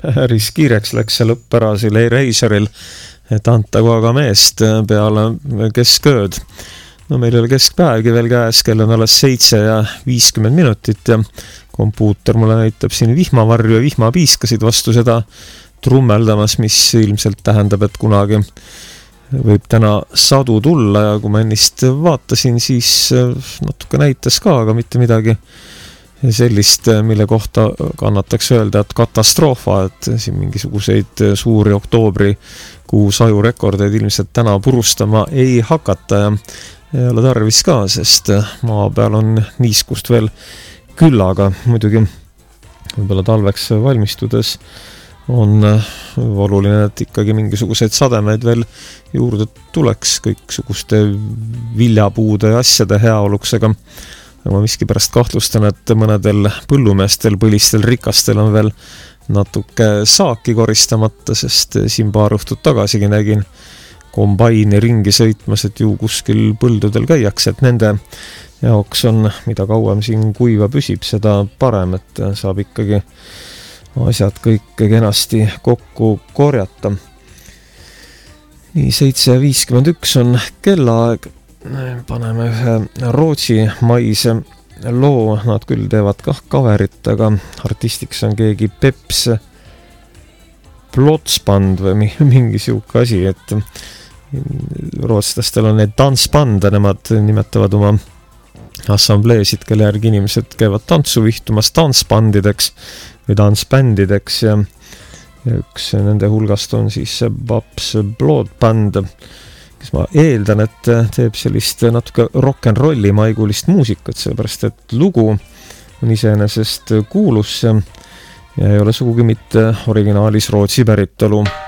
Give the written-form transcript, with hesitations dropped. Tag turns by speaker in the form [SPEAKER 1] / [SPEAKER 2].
[SPEAKER 1] Päris kiireks läks see lõpp ära seal Eraseril, et antagu aga meest peale keskööd. No meil oli keskpäevgi veel käes, kell on alles 7:50 ja kompuuter mulle näitab siin vihmavarju ja vihmapiiskasid vastu seda trummeldamas, mis ilmselt tähendab, et kunagi võib täna sadu tulla ja kui ma ennist vaatasin, siis natuke näitas ka, aga mitte midagi sellist, mille kohta kannataks öelda, et katastroofa, et siin mingisuguseid suuri oktoobrikuu sajurekordeid ilmselt täna purustama ei hakata ja ei ole tarvis ka, sest maa peal on niiskust veel küllaga. Muidugi võib-olla talveks valmistudes on oluline, et ikkagi mingisuguseid sademeid veel juurde tuleks kõiksuguste viljapuude ja asjade heaoluks, aga ma miskipärast kahtlustan, et mõnedel põllumeestel, põlistel rikastel on veel natuke saaki koristamata, sest siin paar õhtut tagasigi nägin kombaini ringi sõitmas, et ju kuskil põldudel käiakse, et nende jaoks on, mida kauem siin kuiva püsib, seda parem, et saab ikkagi asjad kõik kenasti kokku korjata. Nii, 7:51 on kellaaeg. Paneme ühe Rootsi maise loo, nad küll teevad kah kaverit, aga artistiks on keegi Peps Plotsband või mingi siuke asi, et rootslastel on need dansbande, nemad nimetavad oma assambleesid, kelle järgi inimesed käivad tantsu vihtumas dansbandideks või dansbändideks ja üks nende hulgast on siis Babs Bloodband, kes ma eeldan, et teeb sellist natuke rock'n'rolli maigulist muusikat, sellepärast et lugu on iseenesest kuulus ja ei ole sugugi mitte originaalis Rootsi päritolu.